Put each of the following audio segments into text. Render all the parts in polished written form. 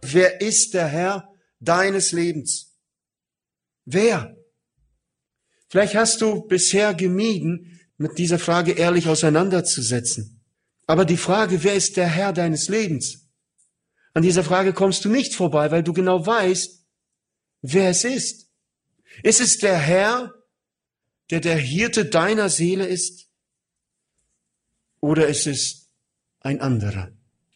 wer ist der Herr deines Lebens? Wer? Vielleicht hast du bisher gemieden, mit dieser Frage ehrlich auseinanderzusetzen. Aber die Frage, wer ist der Herr deines Lebens? An dieser Frage kommst du nicht vorbei, weil du genau weißt, wer es ist. Ist es der Herr, der Hirte deiner Seele ist? Oder ist es ein anderer?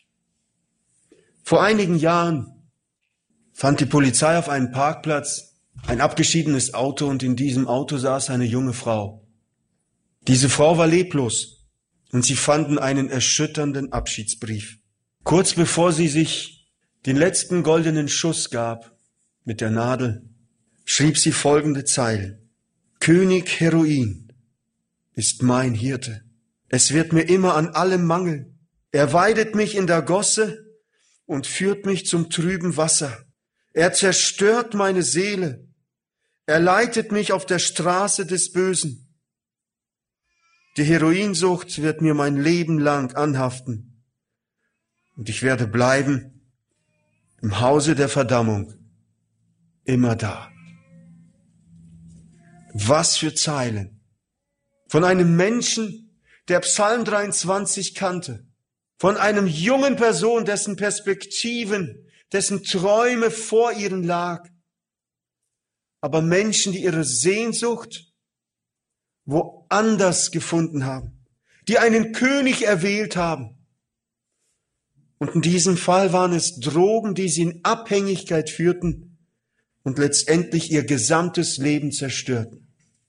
Vor einigen Jahren fand die Polizei auf einem Parkplatz ein abgeschiedenes Auto und in diesem Auto saß eine junge Frau. Diese Frau war leblos und sie fanden einen erschütternden Abschiedsbrief. Kurz bevor sie sich den letzten goldenen Schuss gab mit der Nadel, schrieb sie folgende Zeilen. König Heroin ist mein Hirte. Es wird mir immer an allem mangeln. Er weidet mich in der Gosse und führt mich zum trüben Wasser. Er zerstört meine Seele. Er leitet mich auf der Straße des Bösen. Die Heroinsucht wird mir mein Leben lang anhaften. Und ich werde bleiben im Hause der Verdammung, immer da. Was für Zeilen von einem Menschen, der Psalm 23 kannte, von einem jungen Person, dessen Perspektiven, dessen Träume vor ihnen lag, aber Menschen, die ihre Sehnsucht woanders gefunden haben, die einen König erwählt haben. Und in diesem Fall waren es Drogen, die sie in Abhängigkeit führten und letztendlich ihr gesamtes Leben zerstörten.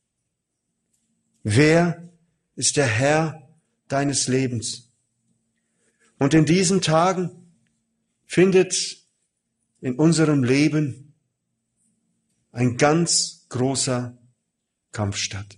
Wer ist der Herr deines Lebens? Und in diesen Tagen findet in unserem Leben ein ganz großer Kampf statt.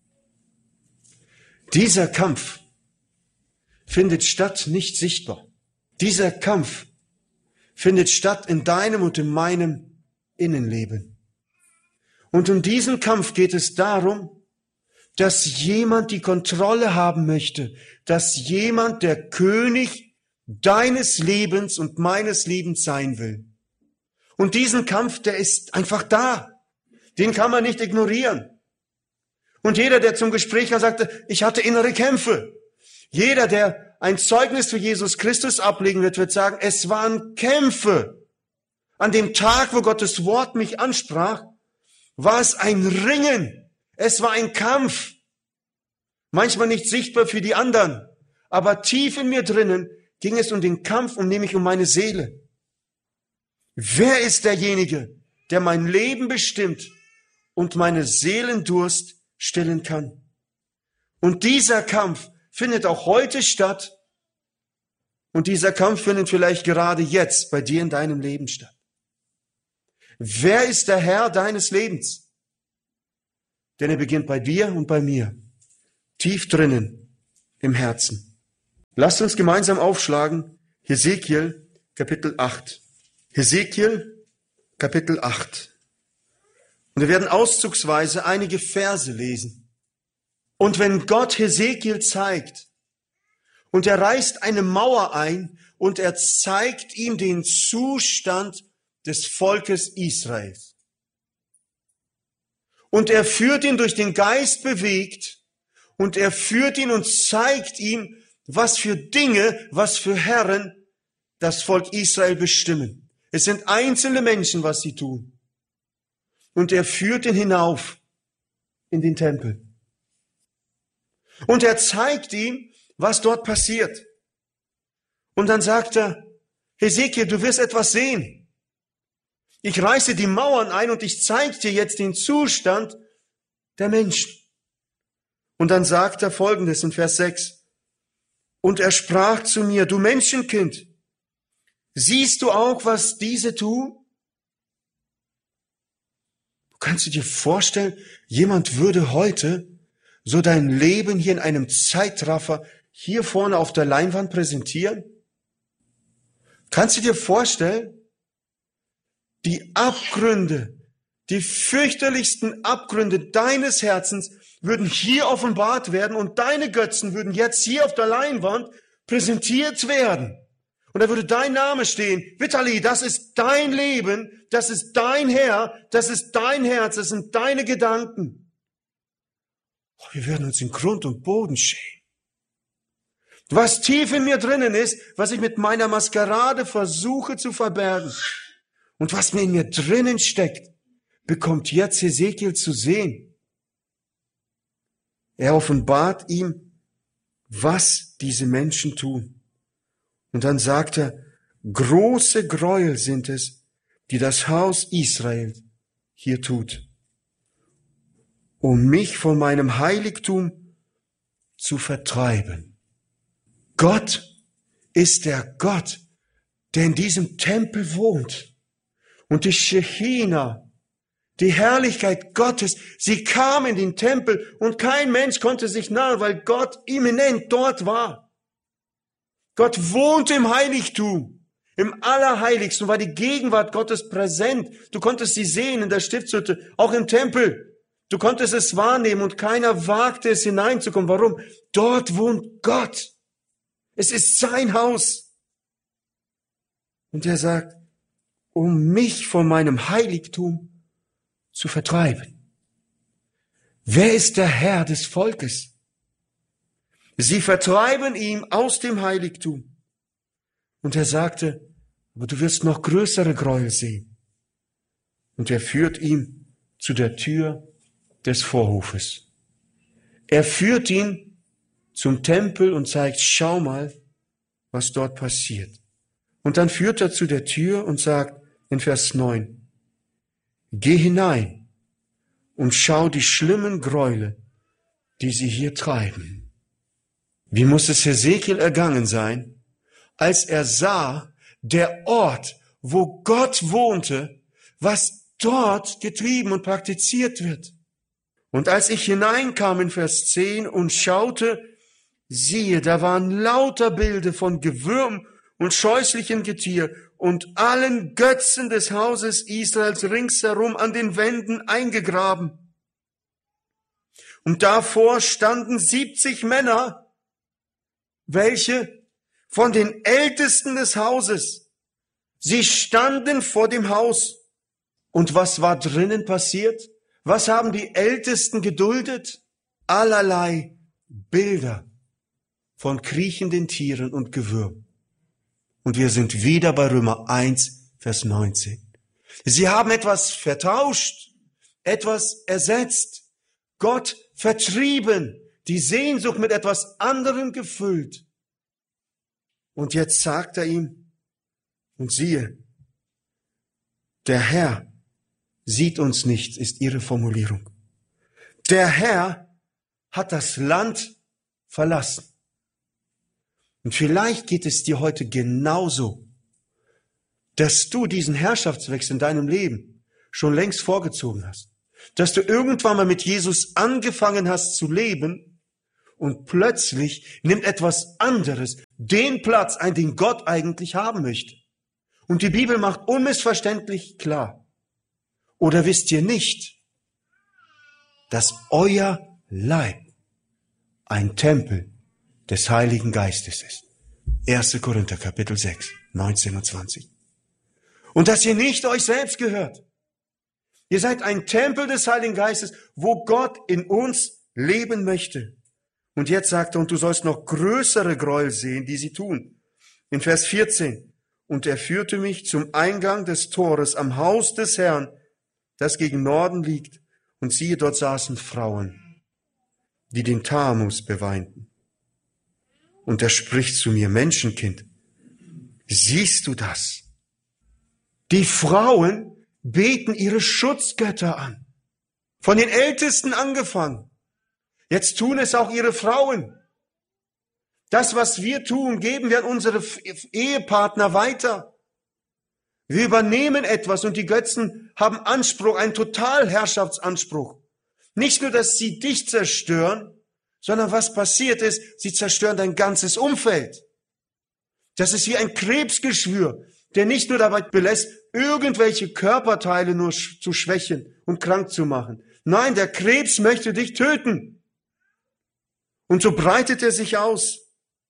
Dieser Kampf findet statt nicht sichtbar. Dieser Kampf findet statt in deinem und in meinem Innenleben. Und um diesen Kampf geht es darum, dass jemand die Kontrolle haben möchte, dass jemand der König deines Lebens und meines Lebens sein will. Und diesen Kampf, der ist einfach da. Den kann man nicht ignorieren. Und jeder, der zum Gespräch kam, sagte, ich hatte innere Kämpfe. Jeder, der ein Zeugnis für Jesus Christus ablegen wird sagen, es waren Kämpfe. An dem Tag, wo Gottes Wort mich ansprach, war es ein Ringen. Es war ein Kampf. Manchmal nicht sichtbar für die anderen, aber tief in mir drinnen ging es um den Kampf und nämlich um meine Seele. Wer ist derjenige, der mein Leben bestimmt und meine Seelendurst stillen kann? Und dieser Kampf findet auch heute statt und dieser Kampf findet vielleicht gerade jetzt bei dir in deinem Leben statt. Wer ist der Herr deines Lebens? Denn er beginnt bei dir und bei mir, tief drinnen im Herzen. Lasst uns gemeinsam aufschlagen, Hesekiel Kapitel 8. Hesekiel Kapitel 8. Und wir werden auszugsweise einige Verse lesen. Und wenn Gott Hesekiel zeigt, und er reißt eine Mauer ein, und er zeigt ihm den Zustand des Volkes Israels. Und er führt ihn durch den Geist bewegt, und er führt ihn und zeigt ihm, was für Dinge, was für Herren das Volk Israel bestimmen. Es sind einzelne Menschen, was sie tun. Und er führt ihn hinauf in den Tempel. Und er zeigt ihm, was dort passiert. Und dann sagt er, Hesekiel, du wirst etwas sehen. Ich reiße die Mauern ein und ich zeige dir jetzt den Zustand der Menschen. Und dann sagt er Folgendes in Vers 6. Und er sprach zu mir, du Menschenkind, siehst du auch, was diese tun? Kannst du dir vorstellen, jemand würde heute so dein Leben hier in einem Zeitraffer hier vorne auf der Leinwand präsentieren? Kannst du dir vorstellen, die Abgründe, die fürchterlichsten Abgründe deines Herzens würden hier offenbart werden und deine Götzen würden jetzt hier auf der Leinwand präsentiert werden. Und da würde dein Name stehen. Vitali, das ist dein Leben, das ist dein Herr, das ist dein Herz, das sind deine Gedanken. Oh, wir würden uns in Grund und Boden schämen. Was tief in mir drinnen ist, was ich mit meiner Maskerade versuche zu verbergen und was mir in mir drinnen steckt, bekommt jetzt Hesekiel zu sehen. Er offenbart ihm, was diese Menschen tun. Und dann sagt er, große Gräuel sind es, die das Haus Israel hier tut, um mich von meinem Heiligtum zu vertreiben. Gott ist der Gott, der in diesem Tempel wohnt. Und die Shechina, die Herrlichkeit Gottes, sie kam in den Tempel und kein Mensch konnte sich nahen, weil Gott immanent dort war. Gott wohnte im Heiligtum, im Allerheiligsten, war die Gegenwart Gottes präsent. Du konntest sie sehen in der Stiftshütte, auch im Tempel. Du konntest es wahrnehmen und keiner wagte es hineinzukommen. Warum? Dort wohnt Gott. Es ist sein Haus. Und er sagt, um mich von meinem Heiligtum zu vertreiben. Wer ist der Herr des Volkes? Sie vertreiben ihn aus dem Heiligtum. Und er sagte, aber du wirst noch größere Gräuel sehen. Und er führt ihn zu der Tür des Vorhofes. Er führt ihn zum Tempel und zeigt, schau mal, was dort passiert. Und dann führt er zu der Tür und sagt in Vers 9, geh hinein und schau die schlimmen Gräuele, die sie hier treiben. Wie muss es Hesekiel ergangen sein, als er sah, der Ort, wo Gott wohnte, was dort getrieben und praktiziert wird. Und als ich hineinkam in Vers 10 und schaute, siehe, da waren lauter Bilder von Gewürm und scheußlichem Getier und allen Götzen des Hauses Israels ringsherum an den Wänden eingegraben. Und davor standen 70 Männer, welche von den Ältesten des Hauses, sie standen vor dem Haus. Und was war drinnen passiert? Was haben die Ältesten geduldet? Allerlei Bilder von kriechenden Tieren und Gewürm. Und wir sind wieder bei Römer 1, Vers 19. Sie haben etwas vertauscht, etwas ersetzt, Gott vertrieben, die Sehnsucht mit etwas anderem gefüllt. Und jetzt sagt er ihm, und siehe, der Herr sieht uns nicht, ist ihre Formulierung. Der Herr hat das Land verlassen. Und vielleicht geht es dir heute genauso, dass du diesen Herrschaftswechsel in deinem Leben schon längst vorgezogen hast. Dass du irgendwann mal mit Jesus angefangen hast zu leben und plötzlich nimmt etwas anderes den Platz ein, den Gott eigentlich haben möchte. Und die Bibel macht unmissverständlich klar, oder wisst ihr nicht, dass euer Leib ein Tempel des Heiligen Geistes ist? 1. Korinther, Kapitel 6, 19 und 20. Und dass ihr nicht euch selbst gehört. Ihr seid ein Tempel des Heiligen Geistes, wo Gott in uns leben möchte. Und jetzt sagt er, und du sollst noch größere Gräuel sehen, die sie tun. In Vers 14. Und er führte mich zum Eingang des Tores am Haus des Herrn, das gegen Norden liegt. Und siehe, dort saßen Frauen, die den Tammuz beweinten. Und er spricht zu mir, Menschenkind, siehst du das? Die Frauen beten ihre Schutzgötter an. Von den Ältesten angefangen. Jetzt tun es auch ihre Frauen. Das, was wir tun, geben wir an unsere Ehepartner weiter. Wir übernehmen etwas und die Götzen haben Anspruch, einen Totalherrschaftsanspruch. Nicht nur, dass sie dich zerstören, sondern was passiert ist, sie zerstören dein ganzes Umfeld. Das ist wie ein Krebsgeschwür, der nicht nur dabei belässt, irgendwelche Körperteile nur zu schwächen und krank zu machen. Nein, der Krebs möchte dich töten. Und so breitet er sich aus.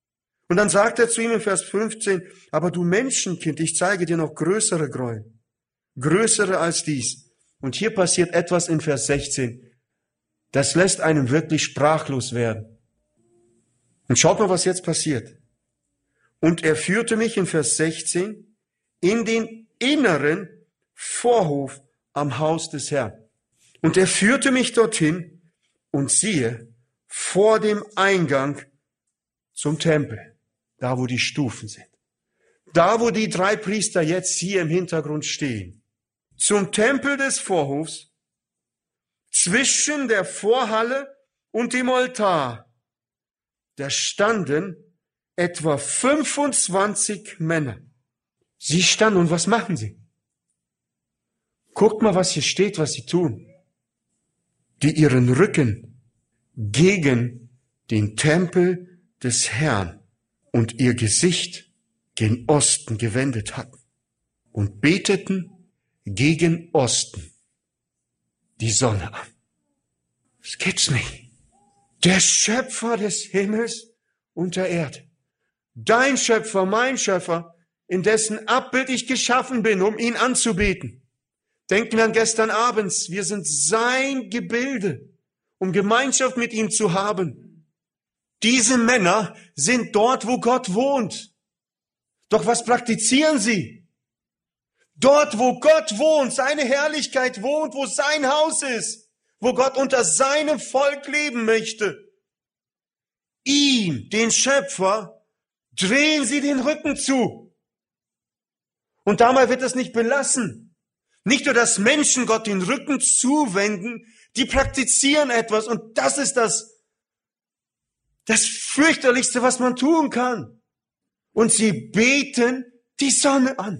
Und dann sagt er zu ihm in Vers 15, aber du Menschenkind, ich zeige dir noch größere Gräuel, größere als dies. Und hier passiert etwas in Vers 16, das lässt einen wirklich sprachlos werden. Und schaut mal, was jetzt passiert. Und er führte mich in Vers 16 in den inneren Vorhof am Haus des Herrn. Und er führte mich dorthin und siehe, vor dem Eingang zum Tempel, da wo die Stufen sind. Da wo die 3 Priester jetzt hier im Hintergrund stehen. Zum Tempel des Vorhofs, zwischen der Vorhalle und dem Altar, da standen etwa 25 Männer. Sie standen und was machen sie? Guckt mal, was hier steht, was sie tun. Die ihren Rücken gegen den Tempel des Herrn und ihr Gesicht gen Osten gewendet hatten und beteten gegen Osten die Sonne an. Das gibt's nicht. Der Schöpfer des Himmels und der Erde. Dein Schöpfer, mein Schöpfer, in dessen Abbild ich geschaffen bin, um ihn anzubeten. Denken wir an gestern abends. Wir sind sein Gebilde, um Gemeinschaft mit ihm zu haben. Diese Männer sind dort, wo Gott wohnt. Doch was praktizieren sie? Dort, wo Gott wohnt, seine Herrlichkeit wohnt, wo sein Haus ist, wo Gott unter seinem Volk leben möchte. Ihm, den Schöpfer, drehen sie den Rücken zu. Und dabei wird es nicht belassen. Nicht nur, dass Menschen Gott den Rücken zuwenden, die praktizieren etwas und das ist das fürchterlichste, was man tun kann. Und sie beten die Sonne an.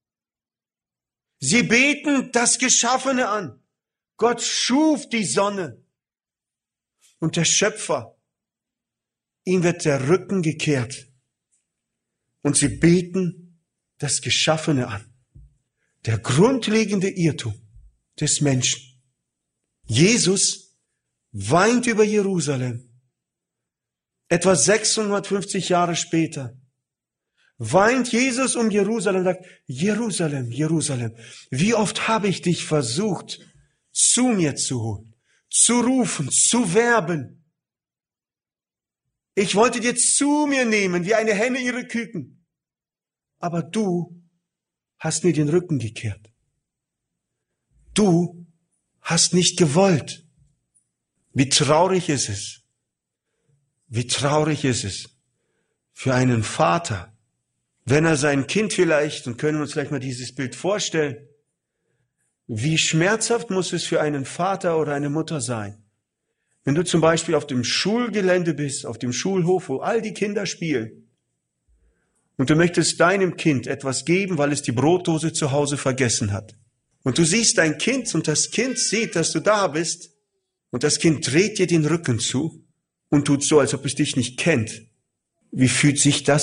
Sie beten das Geschaffene an. Gott schuf die Sonne. Und der Schöpfer, ihm wird der Rücken gekehrt. Und sie beten das Geschaffene an. Der grundlegende Irrtum des Menschen. Jesus weint über Jerusalem. Etwa 650 Jahre später weint Jesus um Jerusalem und sagt, Jerusalem, Jerusalem, wie oft habe ich dich versucht, zu mir zu holen, zu rufen, zu werben. Ich wollte dir zu mir nehmen, wie eine Henne ihre Küken. Aber du hast mir den Rücken gekehrt. Du hast nicht gewollt. Wie traurig ist es. Wie traurig ist es für einen Vater, wenn er sein Kind vielleicht, und können wir uns gleich mal dieses Bild vorstellen, wie schmerzhaft muss es für einen Vater oder eine Mutter sein, wenn du zum Beispiel auf dem Schulgelände bist, auf dem Schulhof, wo all die Kinder spielen, und du möchtest deinem Kind etwas geben, weil es die Brotdose zu Hause vergessen hat. Und du siehst dein Kind und das Kind sieht, dass du da bist, und das Kind dreht dir den Rücken zu und tut so, als ob es dich nicht kennt. Wie fühlt sich das